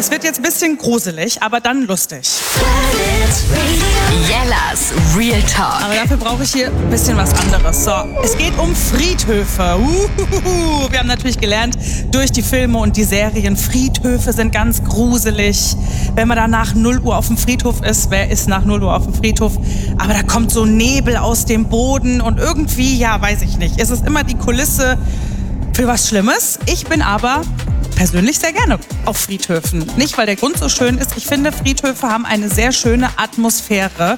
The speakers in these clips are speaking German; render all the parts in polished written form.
Es wird jetzt ein bisschen gruselig, aber dann lustig. Jellas Real Talk. Aber dafür brauche ich hier ein bisschen was anderes. So, es geht um Friedhöfe. Wir haben natürlich gelernt durch die Filme und die Serien, Friedhöfe sind ganz gruselig. Wenn man da nach 0 Uhr auf dem Friedhof ist, wer ist nach 0 Uhr auf dem Friedhof? Aber da kommt so Nebel aus dem Boden und irgendwie, ja, weiß ich nicht. Es ist immer die Kulisse für was Schlimmes. Ich bin aber persönlich sehr gerne auf Friedhöfen. Nicht, weil der Grund so schön ist. Ich finde, Friedhöfe haben eine sehr schöne Atmosphäre.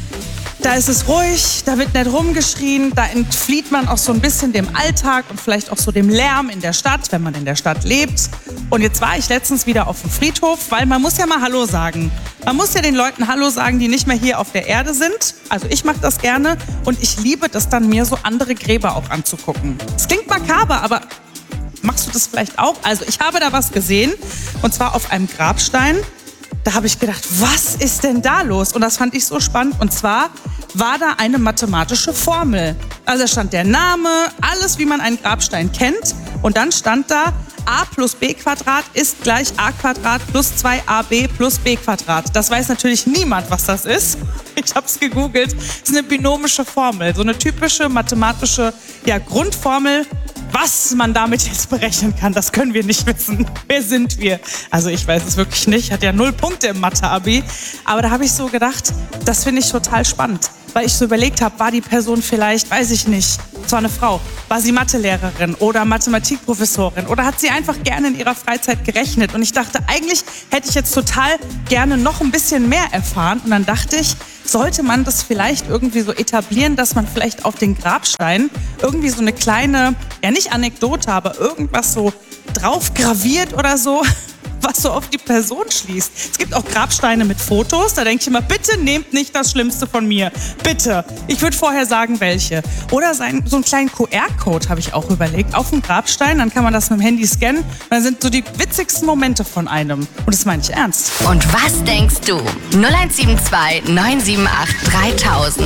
Da ist es ruhig, da wird nicht rumgeschrien, da entflieht man auch so ein bisschen dem Alltag und vielleicht auch so dem Lärm in der Stadt, wenn man in der Stadt lebt. Und jetzt war ich letztens wieder auf dem Friedhof, weil man muss ja mal Hallo sagen. Man muss ja den Leuten Hallo sagen, die nicht mehr hier auf der Erde sind. Also ich mache das gerne und ich liebe das dann, mir so andere Gräber auch anzugucken. Es klingt makaber, aber machst du das vielleicht auch? Also ich habe da was gesehen und zwar auf einem Grabstein. Da habe ich gedacht, was ist denn da los? Und das fand ich so spannend. Und zwar war da eine mathematische Formel. Also da stand der Name, alles wie man einen Grabstein kennt. Und dann stand da, a plus b Quadrat ist gleich a Quadrat plus 2ab plus b Quadrat. Das weiß natürlich niemand, was das ist. Ich habe es gegoogelt. Das ist eine binomische Formel, so eine typische mathematische Grundformel. Was man damit jetzt berechnen kann, das können wir nicht wissen. Wer sind wir? Also ich weiß es wirklich nicht. Ich hatte ja 0 Punkte im Mathe-Abi. Aber da habe ich so gedacht, das finde ich total spannend. Weil ich so überlegt habe, war die Person vielleicht, weiß ich nicht, zwar eine Frau, war sie Mathelehrerin oder Mathematikprofessorin oder hat sie einfach gerne in ihrer Freizeit gerechnet? Und ich dachte, eigentlich hätte ich jetzt total gerne noch ein bisschen mehr erfahren. Und dann dachte ich, sollte man das vielleicht irgendwie so etablieren, dass man vielleicht auf den Grabstein irgendwie so eine kleine, ja nicht Anekdote, aber irgendwas so drauf graviert oder so, was so auf die Person schließt. Es gibt auch Grabsteine mit Fotos, da denke ich immer, bitte nehmt nicht das Schlimmste von mir. Bitte. Ich würde vorher sagen, welche. Oder so einen kleinen QR-Code habe ich auch überlegt, auf dem Grabstein, dann kann man das mit dem Handy scannen und dann sind so die witzigsten Momente von einem. Und das meine ich ernst. Und was denkst du? 0172 978 3000.